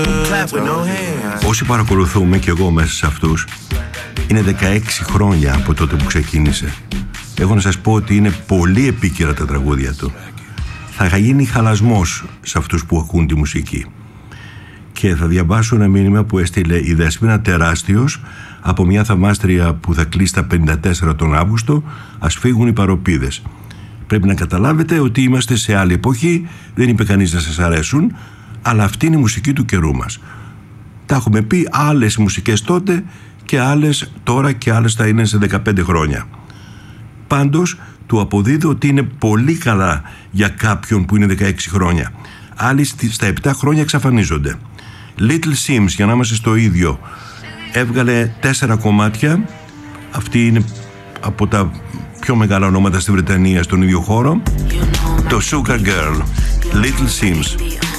Όσοι παρακολουθούμε και εγώ μέσα σε αυτούς, είναι 16 χρόνια από τότε που ξεκίνησε. Έχω να σας πω ότι είναι πολύ επίκαιρα τα τραγούδια του. Θα γίνει χαλασμός σε αυτούς που ακούν τη μουσική. Και θα διαβάσω ένα μήνυμα που έστειλε η Δέσποινα Τεράστιος από μια θαυμάστρια που θα κλείσει τα 54 τον Αύγουστο. Ας φύγουν οι παροπίδες. Πρέπει να καταλάβετε ότι είμαστε σε άλλη εποχή. Δεν είπε κανείς να σας αρέσουν, αλλά αυτή είναι η μουσική του καιρού μας. Τα έχουμε πει, άλλες μουσικές τότε και άλλες τώρα και άλλες θα είναι σε 15 χρόνια. Πάντως του αποδίδω ότι είναι πολύ καλά για κάποιον που είναι 16 χρόνια. Άλλοι στα 7 χρόνια εξαφανίζονται. Little Sims, για να είμαστε στο ίδιο, έβγαλε 4 κομμάτια. Αυτή είναι από τα πιο μεγάλα ονόματα στη Βρετανία στον ίδιο χώρο. Το Sugar Girl, Little Sims.